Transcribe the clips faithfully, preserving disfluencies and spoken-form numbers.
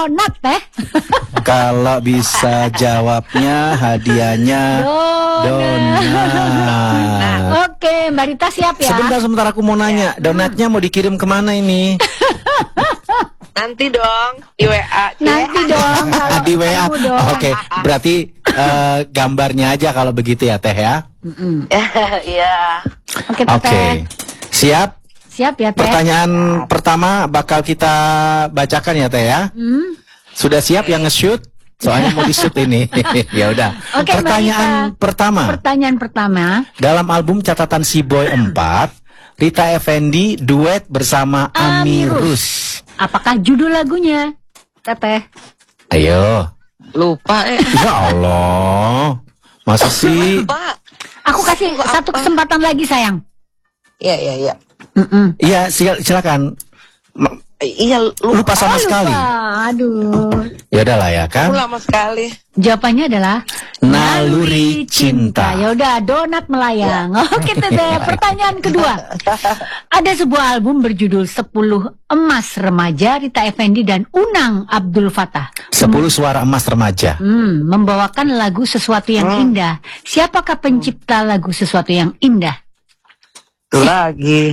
donat teh? Kalau bisa jawabnya hadiahnya donat. Nah, oke, Mbak Rita siap ya? Sebentar, sebentar aku mau nanya, donatnya mau dikirim kemana ini? Nanti dong di W A. Nanti dong. kalau Di W A. ketemu dong. Oke, berarti eh, gambarnya aja kalau begitu ya Teh ya. Iya. Oke, Oke, Teteh. siap. Siap ya, Teh? Pertanyaan pertama bakal kita bacakan ya Teh ya. Hmm? Sudah siap yang nge-shoot? Soalnya mau di-shoot ini. Ya udah. Oke, Mbak Pertanyaan Rita. pertama. Pertanyaan pertama. Dalam album Catatan Si Boy empat, Rita Effendy duet bersama Amirus. Apakah judul lagunya, Teteh? Ayo. Lupa eh. Ya Allah. Masa sih? Lupa. Aku kasih satu kesempatan lagi, sayang. Iya iya iya. Mm-mm. Iya, sil- silakan. Ma- Iya lupa. Lupa sama Oh, sekali. lupa. Aduh. Ya udahlah ya kan. Aku lama sekali. Jawabannya adalah Naluri Cinta. Ya udah, donat melayang. Oke, Teteh. Pertanyaan kedua. Ada sebuah album berjudul sepuluh Emas Remaja Rita Effendy dan Unang Abdul Fattah. Sepuluh suara emas remaja. Hmm, membawakan lagu Sesuatu yang Indah. Siapakah pencipta lagu Sesuatu yang Indah? Itu lagi.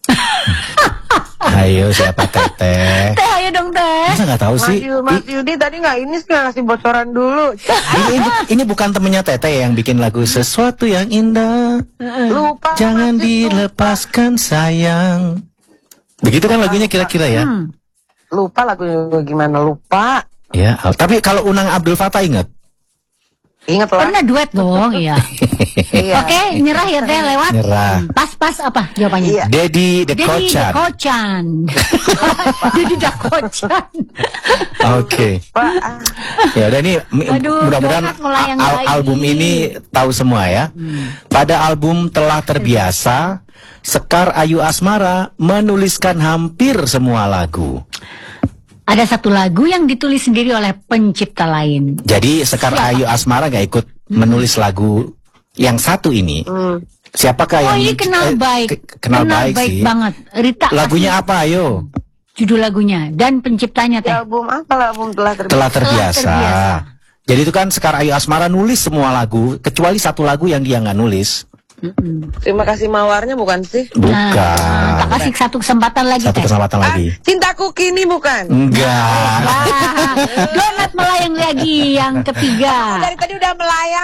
Ayo siapa Teteh? Teh, ayo dong, Teh. Masa nggak tahu Mas, sih? Yu, Mas Yudi tadi nggak ini sih nggak ngasih bocoran dulu. Ini, ini, ini bukan temennya Teteh yang bikin lagu Sesuatu yang Indah. Lupa. Jangan Mas, Yudi, dilepaskan sayang. Begitu kan lagunya kira-kira ya? Hmm. Lupa lagu gimana lupa. Ya, tapi kalau Unang Abdul Fattah ingat? Ingat lah. Pernah duet dong, iya. Iya. Oke, nyerah ya, Teh, lewat. Nyerah. Pas-pas apa jawabannya? Iya. Dedi The Dedi Kocan. Kocan. Dedi The Kocan. Oke. Pak. ah. Ya udah nih, mi- Aduh, mudah-mudahan donat melayang al- lagi. album ini tahu semua ya. Pada album Telah Terbiasa, Sekar Ayu Asmara menuliskan hampir semua lagu. Ada satu lagu yang ditulis sendiri oleh pencipta lain. Jadi Sekar Siapa? Ayu Asmara gak ikut menulis lagu yang satu ini. Hmm. Siapakah Oh, yang ini kenal eh, baik. ke- kenal, baik, sih. banget. Rita, Lagunya kasih apa? Ayo. judul lagunya dan penciptanya, Di Teh. album apa lah album telah terbiasa. Telah terbiasa. Terbiasa. Jadi itu kan Sekar Ayu Asmara nulis semua lagu kecuali satu lagu yang dia nggak nulis. Mm-mm. Terima kasih mawarnya bukan sih? Bukan. Nah, tak kasih satu kesempatan lagi, Satu Teh. kesempatan Ah, lagi. cintaku kini bukan. Enggak. Wah, donat melayang lagi yang ketiga. Dari tadi udah melayang.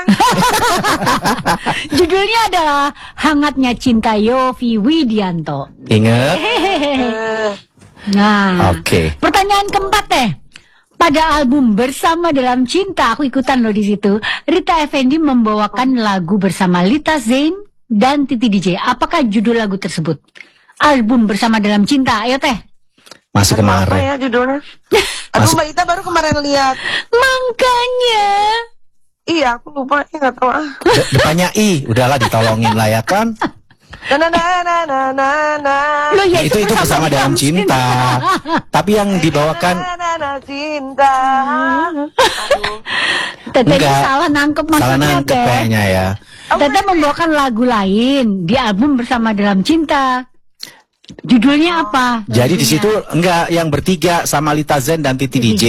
Judulnya adalah Hangatnya Cinta Yofi Widianto. Ingat? Eh, Nah, Oke. pertanyaan keempat, Teh. Pada album Bersama Dalam Cinta, aku ikutan loh di situ. Rita Effendy membawakan lagu bersama Lita Zain dan Titi D J. Apakah judul lagu tersebut? Album Bersama Dalam Cinta. Ayo, Teh. Masih apa kemarin. ya judulnya? Aduh Masuk- Mbak Ita baru kemarin lihat. Makanya. Iya aku lupa. Eh nggak tahu ah. De- depannya I, udahlah ditolongin lah ya kan. Na na na na na na na. Loh, ya, itu itu bersama dalam cinta. Tapi yang dibawakan Na na na cinta. Aduh. Teteh ini Enggak. salah nangkep salah maksudnya, nangkep Teh. kayaknya ya. Teteh membawakan lagu lain di album Bersama Dalam Cinta. Judulnya apa? Jadi di lagunya? situ enggak yang bertiga sama Lita Zen dan Titi D J.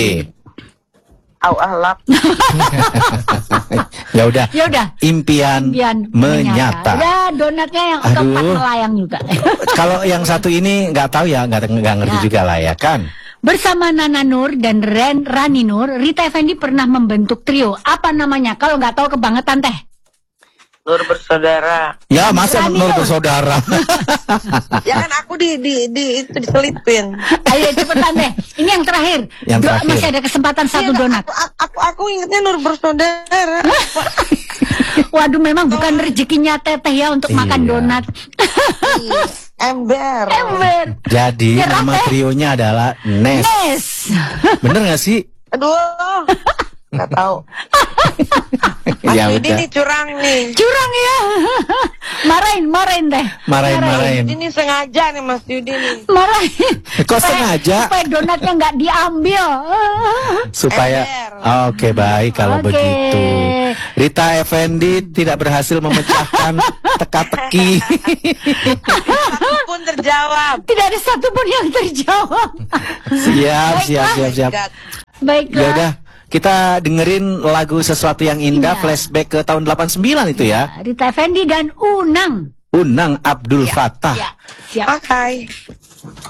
Au ahlak. Ya udah. Ya udah. Impian, Impian menyata. Udah, donatnya yang Aduh. keempat melayang juga. Kalau yang satu ini nggak tahu ya, nggak nggak ngerti Ya. juga lah ya kan. Bersama Nana Nur dan Ren Rani Nur, Rita Effendy pernah membentuk trio. Apa namanya? Kalau nggak tahu kebangetan, Teh. Nur bersaudara. Ya masa Rani Nur Nur. bersaudara. Ya kan aku di di di itu diselipin. Ayo cepetan deh. Ini yang terakhir. Yang Do- terakhir. Masih ada kesempatan satu Iya, donat. Aku, aku, aku, aku ingetnya Nur bersaudara. Waduh, memang bukan rezekinya Teteh ya untuk Iya. makan donat. Iya, Ember. Ember. Jadi Nyerah, nama Teh. trionya adalah Nes. Yes. Bener nggak sih? Aduh. Nggak tahu. Mas Ya Yudi udah. nih curang nih. Curang ya. Marahin, marahin Teh. Marahin, marahin. Yudi nih sengaja nih Mas Yudi nih. Marahin. Kok Supaya- sengaja? Supaya donatnya nggak diambil. Supaya Ember. oke baik kalau Oke. begitu. Rita Effendy tidak berhasil memecahkan teka-teki. Satu pun terjawab. Tidak ada satupun yang terjawab. Siap, siap, siap, Oh my siap. God. Baiklah. Ya udah, kita dengerin lagu sesuatu yang indah, Iya. flashback ke tahun delapan puluh sembilan itu ya. Rita Effendy dan Unang. Unang Abdul Ya, Fattah. ya, siap. Oke.